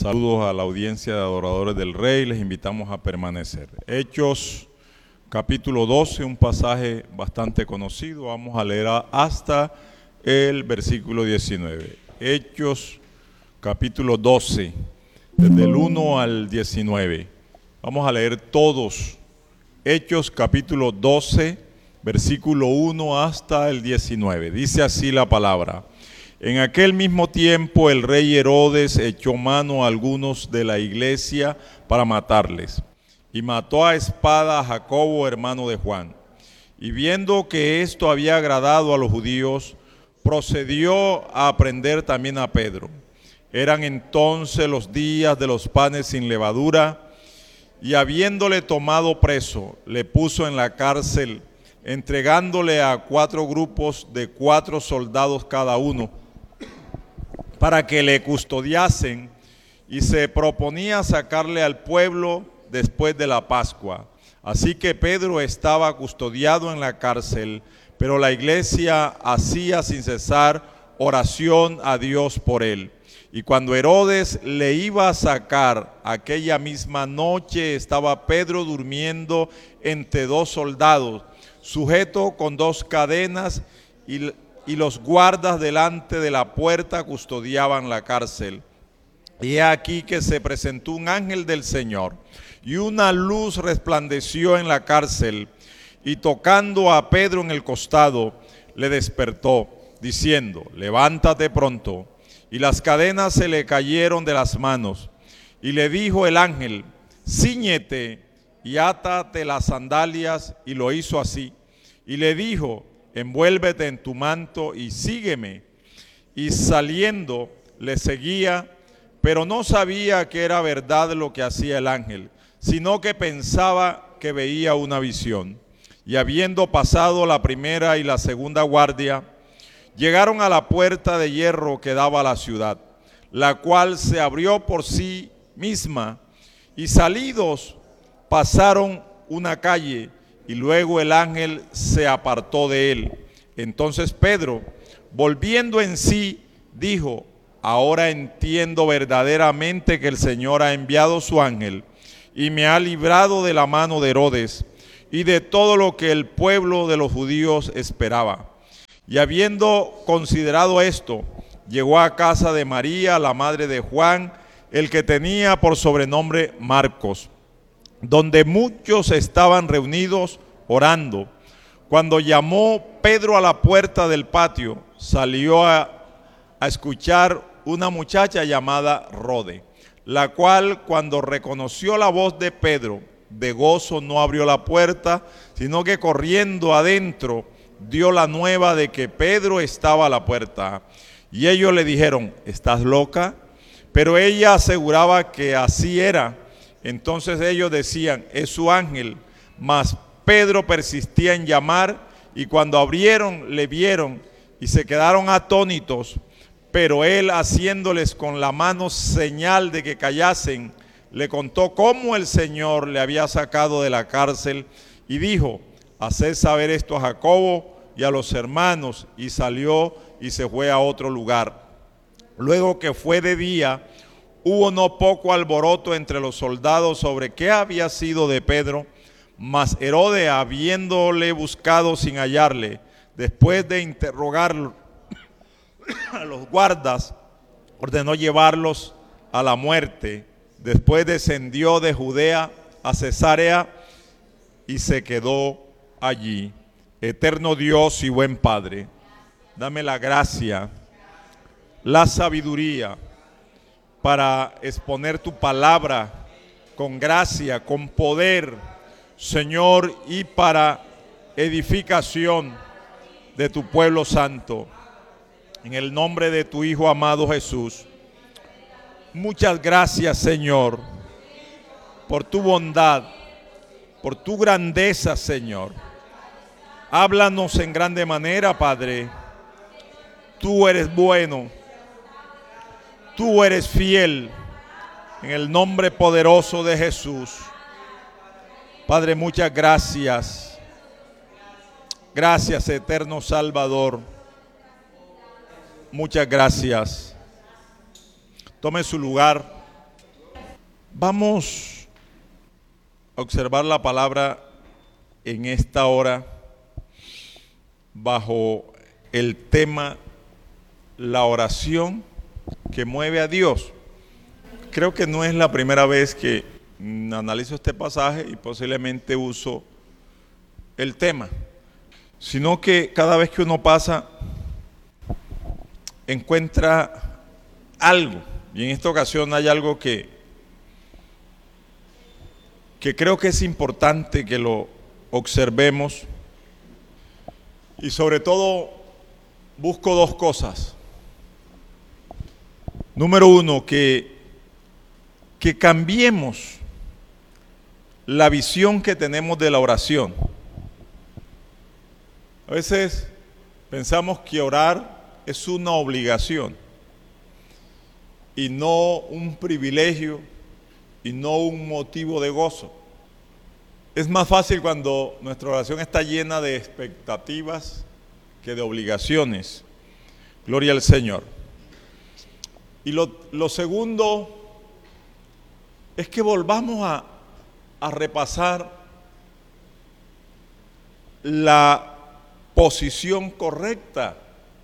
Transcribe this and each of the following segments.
Saludos a la audiencia de adoradores del Rey, les invitamos a permanecer. Hechos capítulo 12, un pasaje bastante conocido, vamos a leer hasta el versículo 19. Hechos capítulo 12, desde el 1 al 19. Vamos a leer todos. Hechos capítulo 12, versículo 1 hasta el 19. Dice así la palabra. En aquel mismo tiempo el rey Herodes echó mano a algunos de la iglesia para matarles, y mató a espada a Jacobo, hermano de Juan. Y viendo que esto había agradado a los judíos, procedió a prender también a Pedro. Eran entonces los días de los panes sin levadura, y habiéndole tomado preso, le puso en la cárcel, entregándole a 4 grupos de 4 soldados cada uno, para que le custodiasen, y se proponía sacarle al pueblo después de la Pascua. Así que Pedro estaba custodiado en la cárcel, pero la iglesia hacía sin cesar oración a Dios por él. Y cuando Herodes le iba a sacar, aquella misma noche estaba Pedro durmiendo entre 2 soldados, sujeto con 2 cadenas, y los guardas delante de la puerta custodiaban la cárcel. Y he aquí que se presentó un ángel del Señor, y una luz resplandeció en la cárcel, y tocando a Pedro en el costado, le despertó, diciendo: levántate pronto. Y las cadenas se le cayeron de las manos. Y le dijo el ángel: cíñete y átate las sandalias, y lo hizo así. Y le dijo: envuélvete en tu manto y sígueme. Y saliendo le seguía, pero no sabía que era verdad lo que hacía el ángel, sino que pensaba que veía una visión. Y habiendo pasado la primera y la segunda guardia, llegaron a la puerta de hierro que daba a la ciudad, la cual se abrió por sí misma, y salidos pasaron una calle, y luego el ángel se apartó de él. Entonces Pedro, volviendo en sí, dijo: ahora entiendo verdaderamente que el Señor ha enviado su ángel y me ha librado de la mano de Herodes y de todo lo que el pueblo de los judíos esperaba. Y habiendo considerado esto, llegó a casa de María, la madre de Juan, el que tenía por sobrenombre Marcos, donde muchos estaban reunidos orando. Cuando llamó Pedro a la puerta del patio, salió a escuchar una muchacha llamada Rode, la cual, cuando reconoció la voz de Pedro, de gozo no abrió la puerta, sino que corriendo adentro dio la nueva de que Pedro estaba a la puerta. Y ellos le dijeron: ¿estás loca? Pero ella aseguraba que así era. Entonces ellos decían: es su ángel. Mas Pedro persistía en llamar, y cuando abrieron le vieron y se quedaron atónitos. Pero él, haciéndoles con la mano señal de que callasen, le contó cómo el Señor le había sacado de la cárcel, y dijo: haced saber esto a Jacobo y a los hermanos. Y salió y se fue a otro lugar. Luego que fue de día, hubo no poco alboroto entre los soldados sobre qué había sido de Pedro. Mas Herodes, habiéndole buscado sin hallarle, después de interrogarlo a los guardas, ordenó llevarlos a la muerte. Después descendió de Judea a Cesarea y se quedó allí. Eterno Dios y buen Padre, dame la gracia, la sabiduría para exponer tu palabra con gracia, con poder, Señor, y para edificación de tu pueblo santo. En el nombre de tu Hijo amado Jesús. Muchas gracias, Señor, por tu bondad, por tu grandeza, Señor. Háblanos en grande manera, Padre. Tú eres bueno, tú eres fiel, en el nombre poderoso de Jesús. Padre, muchas gracias. Gracias, eterno Salvador. Muchas gracias. Tome su lugar. Vamos a observar la palabra en esta hora bajo el tema la oración que mueve a Dios. Creo que no es la primera vez que analizo este pasaje y posiblemente uso el tema, sino que cada vez que uno pasa encuentra algo, y en esta ocasión hay algo que creo que es importante que lo observemos, y sobre todo busco dos cosas. Número uno, que cambiemos la visión que tenemos de la oración. A veces pensamos que orar es una obligación y no un privilegio y no un motivo de gozo. Es más fácil cuando nuestra oración está llena de expectativas que de obligaciones. Gloria al Señor. Y lo segundo es que volvamos a repasar la posición correcta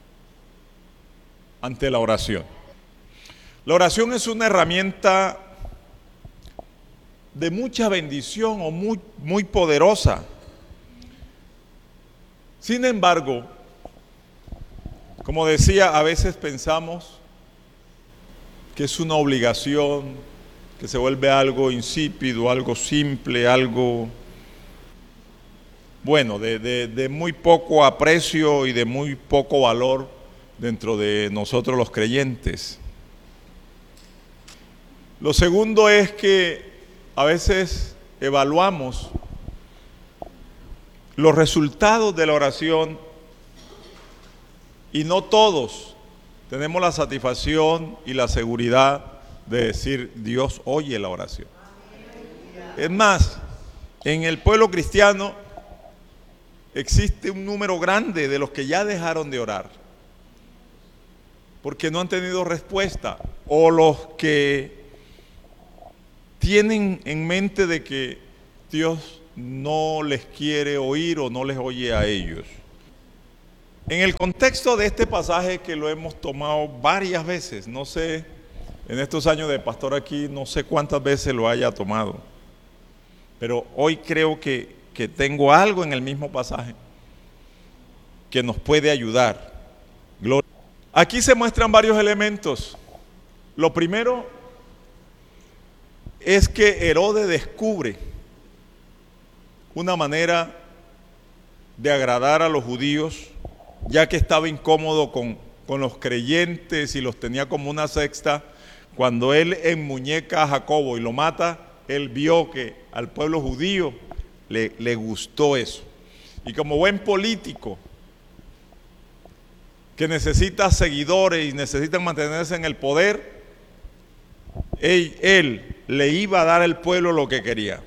ante la oración. La oración es una herramienta de mucha bendición o muy poderosa. Sin embargo, como decía, a veces pensamos que es una obligación, que se vuelve algo insípido, algo simple, algo, bueno, de muy poco aprecio y de muy poco valor dentro de nosotros los creyentes. Lo segundo es que a veces evaluamos los resultados de la oración y no todos tenemos la satisfacción y la seguridad de decir Dios oye la oración. Es más, en el pueblo cristiano existe un número grande de los que ya dejaron de orar porque no han tenido respuesta, o los que tienen en mente de que Dios no les quiere oír o no les oye a ellos. En el contexto de este pasaje, que lo hemos tomado varias veces, no sé, en estos años de pastor aquí, no sé cuántas veces lo haya tomado, pero hoy creo que tengo algo en el mismo pasaje que nos puede ayudar. Gloria. Aquí se muestran varios elementos. Lo primero es que Herodes descubre una manera de agradar a los judíos, ya que estaba incómodo con los creyentes y los tenía como una secta. Cuando él enmuñeca a Jacobo y lo mata, él vio que al pueblo judío le gustó eso. Y como buen político que necesita seguidores y necesita mantenerse en el poder, él le iba a dar al pueblo lo que quería.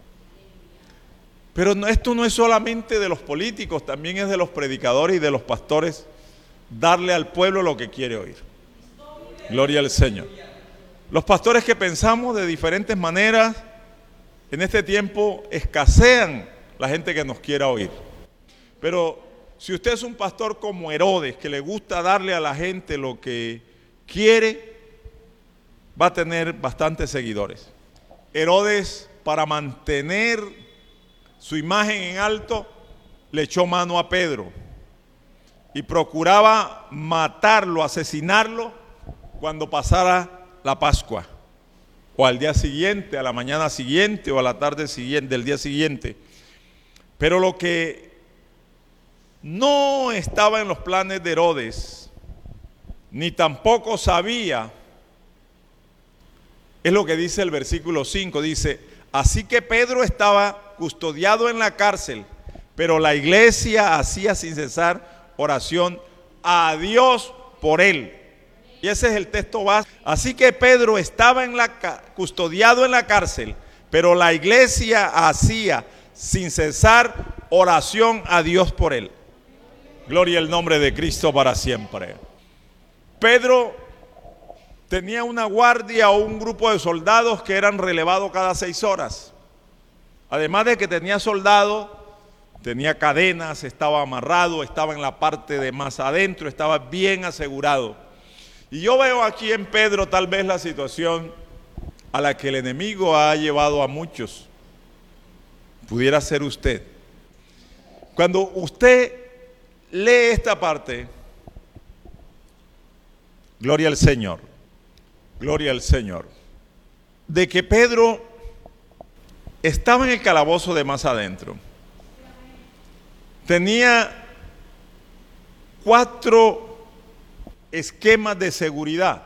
Pero esto no es solamente de los políticos, también es de los predicadores y de los pastores, darle al pueblo lo que quiere oír. Gloria al Señor. Los pastores que pensamos de diferentes maneras, en este tiempo escasean la gente que nos quiera oír. Pero si usted es un pastor como Herodes, que le gusta darle a la gente lo que quiere, va a tener bastantes seguidores. Herodes, para mantener su imagen en alto, le echó mano a Pedro y procuraba matarlo, asesinarlo cuando pasara la Pascua, o al día siguiente, a la mañana siguiente, o a la tarde siguiente, del día siguiente. Pero lo que no estaba en los planes de Herodes, ni tampoco sabía, es lo que dice el versículo 5, dice: así que Pedro estaba custodiado en la cárcel, pero la iglesia hacía sin cesar oración a Dios por él. Y ese es el texto base. Así que Pedro estaba custodiado en la cárcel, pero la iglesia hacía sin cesar oración a Dios por él. Gloria al nombre de Cristo para siempre. Pedro tenía una guardia o un grupo de soldados que eran relevados cada 6 horas. Además de que tenía soldados, tenía cadenas, estaba amarrado, estaba en la parte de más adentro, estaba bien asegurado. Y yo veo aquí en Pedro tal vez la situación a la que el enemigo ha llevado a muchos. Pudiera ser usted. Cuando usted lee esta parte, gloria al Señor, de que Pedro estaba en el calabozo de más adentro. Tenía 4 esquemas de seguridad.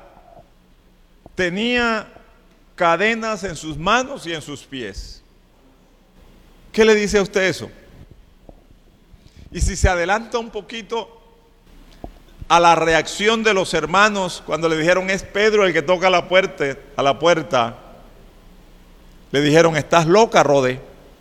Tenía cadenas en sus manos y en sus pies. ¿Qué le dice a usted eso? Y si se adelanta un poquito a la reacción de los hermanos cuando le dijeron, es Pedro el que toca a la puerta, le dijeron, ¿estás loca, Rodé?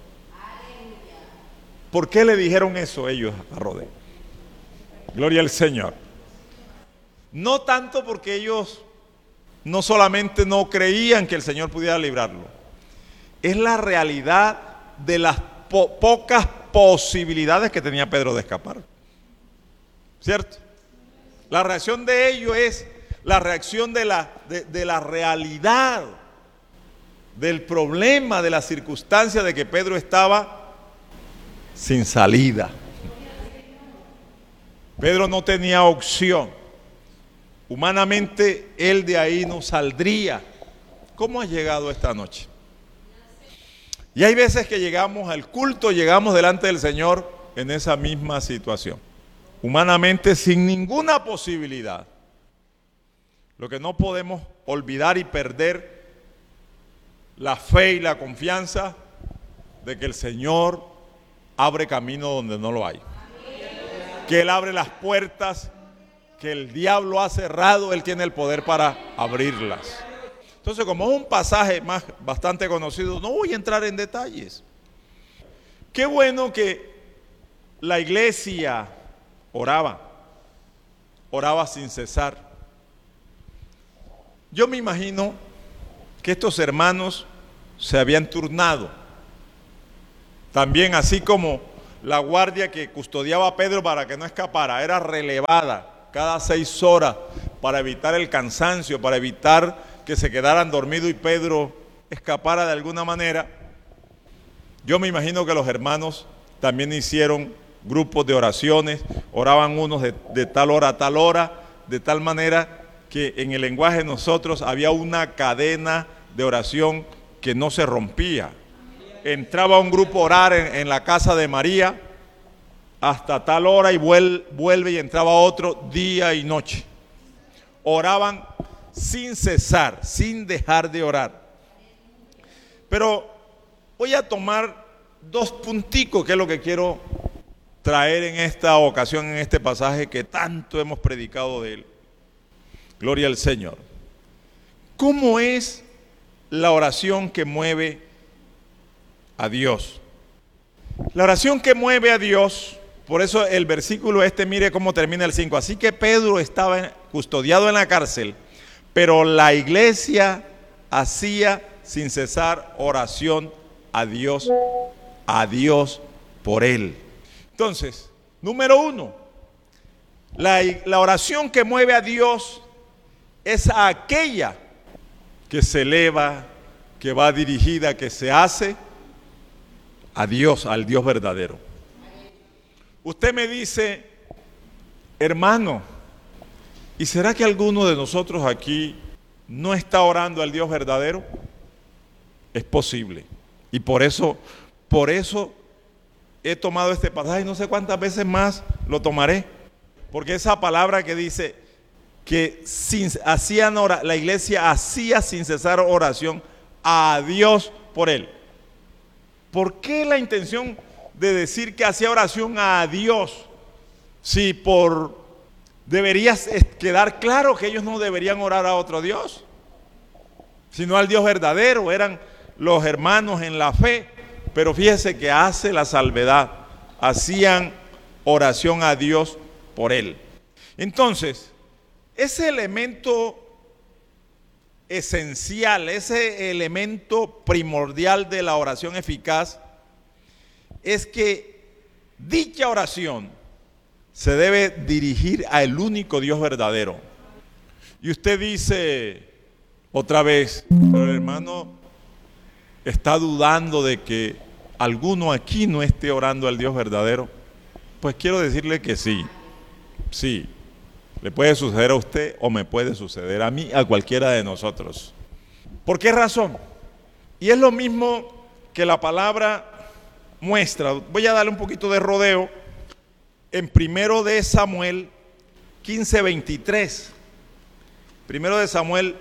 ¿Por qué le dijeron eso ellos a Rodé? Gloria al Señor. No tanto porque ellos no solamente no creían que el Señor pudiera librarlo, es la realidad de las pocas posibilidades que tenía Pedro de escapar. ¿Cierto? La reacción de ellos es la reacción de la realidad, del problema, de la circunstancia de que Pedro estaba sin salida. Pedro no tenía opción. Humanamente él de ahí no saldría. ¿Cómo has llegado esta noche? Y hay veces que llegamos al culto, llegamos delante del Señor en esa misma situación. Humanamente sin ninguna posibilidad. Lo que no podemos olvidar y perder la fe y la confianza de que el Señor abre camino donde no lo hay. Que Él abre las puertas que el diablo ha cerrado, Él tiene el poder para abrirlas. Entonces, como es un pasaje bastante conocido, no voy a entrar en detalles. Qué bueno que la iglesia oraba sin cesar. Yo me imagino que estos hermanos se habían turnado. También así como la guardia que custodiaba a Pedro para que no escapara, era relevada cada 6 horas para evitar el cansancio, para evitar que se quedaran dormidos y Pedro escapara de alguna manera. Yo me imagino que los hermanos también hicieron grupos de oraciones, oraban unos de tal hora a tal hora, de tal manera que en el lenguaje de nosotros había una cadena de oración que no se rompía. Entraba un grupo a orar en la casa de María hasta tal hora y vuelve y entraba otro día y noche. Oraban sin cesar, sin dejar de orar. Pero voy a tomar 2 punticos que es lo que quiero traer en esta ocasión, en este pasaje que tanto hemos predicado de él. Gloria al Señor. ¿Cómo es la oración que mueve a Dios? La oración que mueve a Dios, por eso el versículo mire cómo termina el 5. Así que Pedro estaba custodiado en la cárcel, pero la iglesia hacía sin cesar oración a Dios por él. Entonces, número 1, la oración que mueve a Dios es aquella que se eleva, que va dirigida, que se hace a Dios, al Dios verdadero. Usted me dice, hermano, ¿y será que alguno de nosotros aquí no está orando al Dios verdadero? Es posible. Y por eso he tomado este pasaje y no sé cuántas veces más lo tomaré. Porque esa palabra que dice que la iglesia hacía sin cesar oración a Dios por él. ¿Por qué la intención de decir que hacía oración a Dios? Si debería quedar claro que ellos no deberían orar a otro Dios, sino al Dios verdadero. Eran los hermanos en la fe, pero fíjese que hace la salvedad. Hacían oración a Dios por él. Entonces, ese elemento esencial, ese elemento primordial de la oración eficaz es que dicha oración se debe dirigir al único Dios verdadero. Y usted dice otra vez, pero el hermano está dudando de que alguno aquí no esté orando al Dios verdadero. Pues quiero decirle que sí, sí. Le puede suceder a usted o me puede suceder a mí, a cualquiera de nosotros. ¿Por qué razón? Y es lo mismo que la palabra muestra. Voy a darle un poquito de rodeo en 1 de Samuel 15:23. 1 de Samuel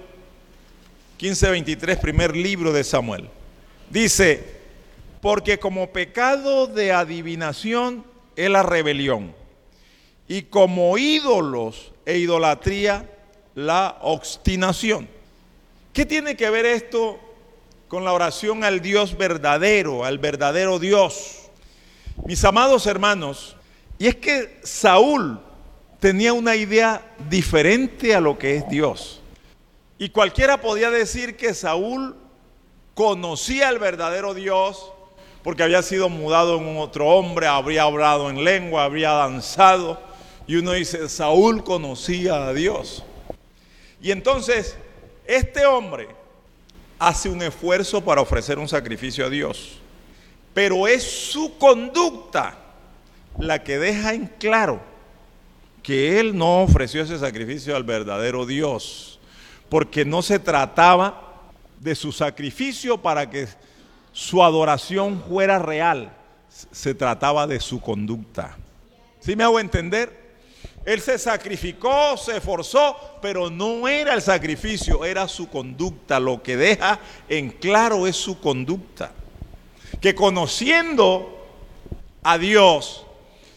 15:23, primer libro de Samuel. Dice, porque como pecado de adivinación es la rebelión, y como ídolos e idolatría la obstinación. ¿Qué tiene que ver esto con la oración al Dios verdadero, al verdadero Dios? Mis amados hermanos, y es que Saúl tenía una idea diferente a lo que es Dios. Y cualquiera podía decir que Saúl conocía al verdadero Dios porque había sido mudado en un otro hombre, habría hablado en lengua, habría danzado. Y uno dice, Saúl conocía a Dios. Y entonces, este hombre hace un esfuerzo para ofrecer un sacrificio a Dios. Pero es su conducta la que deja en claro que él no ofreció ese sacrificio al verdadero Dios. Porque no se trataba de su sacrificio para que su adoración fuera real. Se trataba de su conducta. ¿Sí me hago entender? Él se sacrificó, se esforzó, pero no era el sacrificio, era su conducta. Lo que deja en claro es su conducta. Que conociendo a Dios,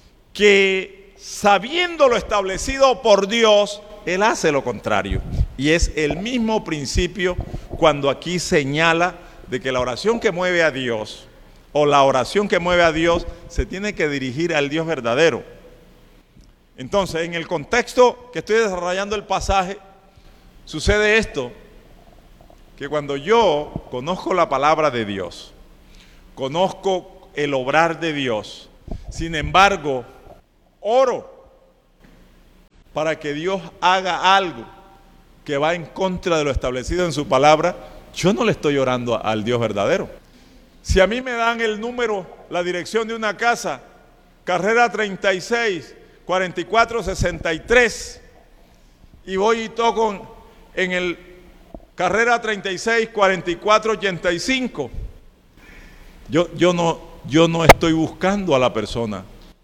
que sabiendo lo establecido por Dios, Él hace lo contrario. Y es el mismo principio cuando aquí señala de que la oración que mueve a Dios, o la oración que mueve a Dios, se tiene que dirigir al Dios verdadero. Entonces, en el contexto que estoy desarrollando el pasaje, sucede esto, que cuando yo conozco la palabra de Dios, conozco el obrar de Dios, sin embargo, oro para que Dios haga algo que va en contra de lo establecido en su palabra, yo no le estoy orando al Dios verdadero. Si a mí me dan el número, la dirección de una casa, carrera 36, 4463, y voy y toco en el carrera 36, 4485, yo no estoy buscando a la persona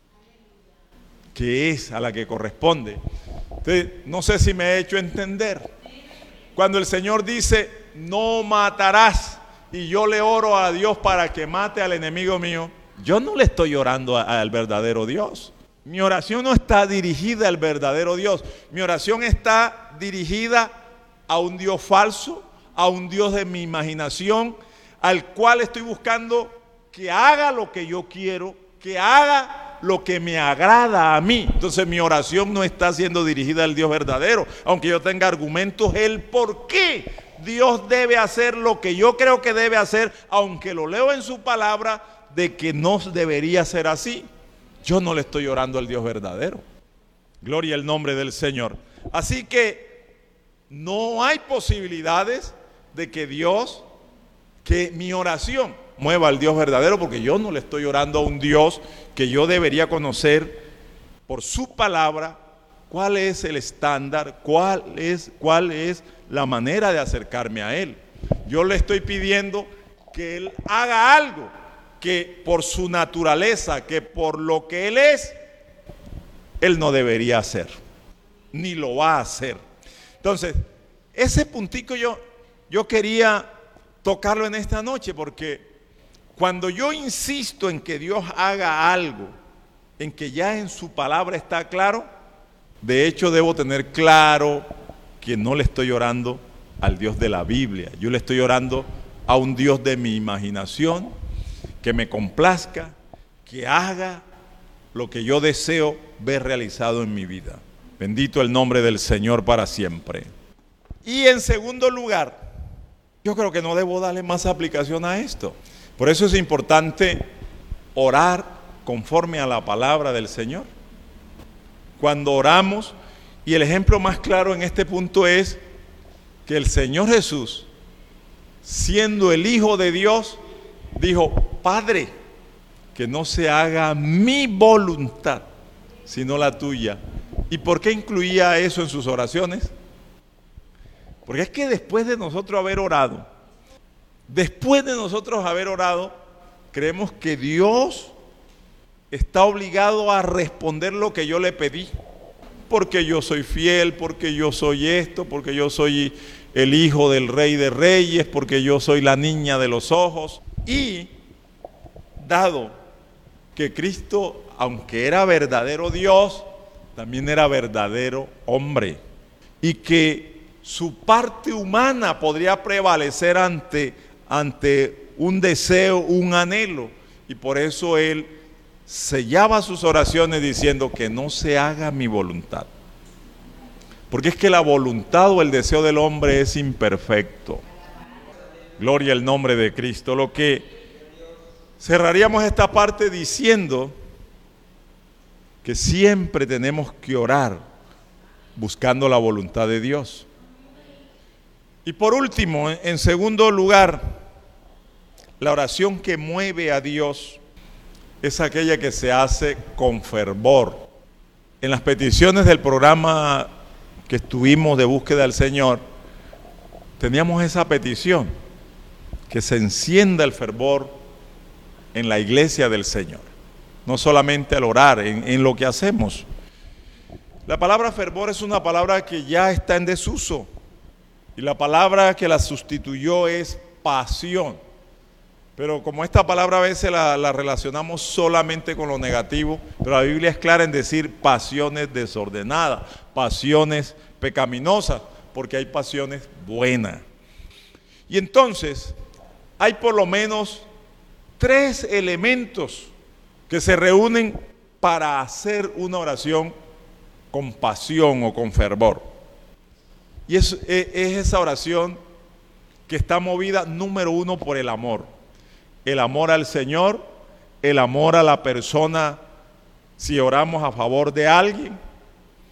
que es, a la que corresponde. Entonces, no sé si me he hecho entender. Cuando el Señor dice, no matarás, y yo le oro a Dios para que mate al enemigo mío, yo no le estoy orando al verdadero Dios. Mi oración no está dirigida al verdadero Dios. Mi oración está dirigida a un Dios falso, a un Dios de mi imaginación, al cual estoy buscando que haga lo que yo quiero, que haga lo que me agrada a mí. Entonces mi oración no está siendo dirigida al Dios verdadero, aunque yo tenga argumentos el por qué Dios debe hacer lo que yo creo que debe hacer, aunque lo leo en su palabra de que no debería ser así. Yo no le estoy orando al Dios verdadero. Gloria al nombre del Señor. Así que no hay posibilidades de que que mi oración mueva al Dios verdadero, porque yo no le estoy orando a un Dios que yo debería conocer por su palabra, cuál es el estándar, cuál es la manera de acercarme a Él. Yo le estoy pidiendo que Él haga algo que por su naturaleza, que por lo que Él es, Él no debería hacer, ni lo va a hacer. Entonces, ese puntico yo quería tocarlo en esta noche, porque cuando yo insisto en que Dios haga algo, en que ya en su palabra está claro, de hecho debo tener claro que no le estoy orando al Dios de la Biblia, yo le estoy orando a un Dios de mi imaginación, que me complazca, que haga lo que yo deseo ver realizado en mi vida. Bendito el nombre del Señor para siempre. Y en segundo lugar, yo creo que no debo darle más aplicación a esto. Por eso es importante orar conforme a la palabra del Señor. Cuando oramos, y el ejemplo más claro en este punto es que el Señor Jesús, siendo el Hijo de Dios, dijo: Padre, que no se haga mi voluntad, sino la tuya. ¿Y por qué incluía eso en sus oraciones? Porque es que después de nosotros haber orado, creemos que Dios está obligado a responder lo que yo le pedí. Porque yo soy fiel, porque yo soy esto, porque yo soy el hijo del Rey de Reyes, porque yo soy la niña de los ojos. Y dado que Cristo, aunque era verdadero Dios, también era verdadero hombre, y que su parte humana podría prevalecer ante un deseo, un anhelo, y por eso Él sellaba sus oraciones diciendo: que no se haga mi voluntad. Porque es que la voluntad o el deseo del hombre es imperfecto. Gloria al nombre de Cristo. Lo que cerraríamos esta parte diciendo que siempre tenemos que orar buscando la voluntad de Dios. Y por último, en segundo lugar, la oración que mueve a Dios es aquella que se hace con fervor. En las peticiones del programa que estuvimos de búsqueda del Señor, teníamos esa petición, que se encienda el fervor en la iglesia del Señor, no solamente al orar, en lo que hacemos. La palabra fervor es una palabra que ya está en desuso, y la palabra que la sustituyó es pasión. Pero como esta palabra a veces la relacionamos solamente con lo negativo, pero la Biblia es clara en decir pasiones desordenadas, pasiones pecaminosas, porque hay pasiones buenas. Y entonces hay por lo menos 3 elementos que se reúnen para hacer una oración con pasión o con fervor. Y es esa oración que está movida, número 1, por el amor. El amor al Señor, el amor a la persona, si oramos a favor de alguien,